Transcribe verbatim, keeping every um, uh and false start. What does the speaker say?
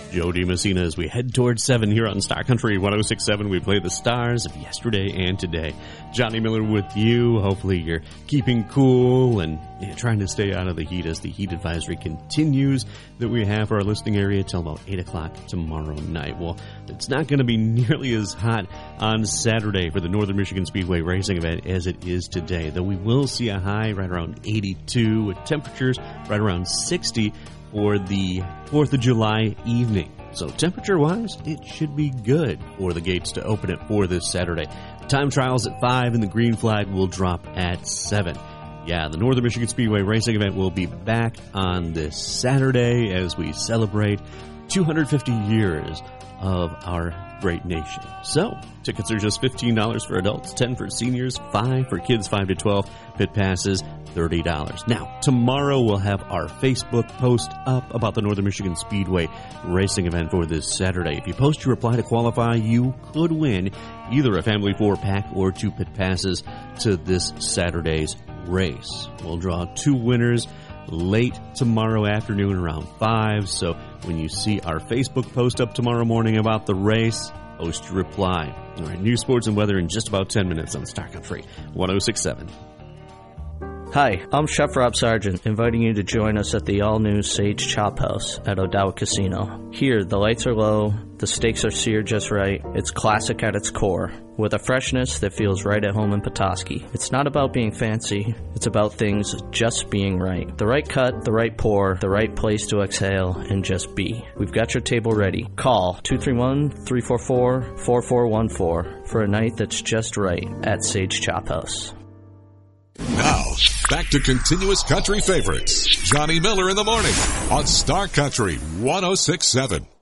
Joe DiMessina as we head towards seven here on Star Country one oh six point seven. We play the stars of yesterday and today. Johnny Miller with you. Hopefully you're keeping cool and yeah, trying to stay out of the heat as the heat advisory continues that we have for our listening area till about eight o'clock tomorrow night. Well, it's not going to be nearly as hot on Saturday for the Northern Michigan Speedway Racing event as it is today, though we will see a high right around eighty-two with temperatures right around sixty for the fourth of July evening. So temperature-wise, it should be good for the gates to open it for this Saturday. Time trials at five and the green flag will drop at seven. Yeah, the Northern Michigan Speedway Racing event will be back on this Saturday as we celebrate two hundred fifty years of our great nation. So, tickets are just fifteen dollars for adults, ten dollars for seniors, five dollars for kids five to twelve, pit passes thirty dollars. Now, tomorrow we'll have our Facebook post up about the Northern Michigan Speedway Racing event for this Saturday. If you post your reply to qualify, you could win either a family four-pack or two pit passes to this Saturday's race. We'll draw two winners late tomorrow afternoon around five, so when you see our Facebook post up tomorrow morning about the race, post your reply. All right, news, sports, and weather in just about ten minutes on Star Country one oh six point seven. Hi, I'm Chef Rob Sargent, inviting you to join us at the all-new Sage Chop House at O'Dowd Casino. Here, the lights are low, the steaks are seared just right, it's classic at its core, with a freshness that feels right at home in Petoskey. It's not about being fancy, it's about things just being right. The right cut, the right pour, the right place to exhale, and just be. We've got your table ready. Call two three one, three four four, four four one four for a night that's just right at Sage Chop House. Now, back to continuous country favorites. Johnny Miller in the morning on Star Country one oh six point seven.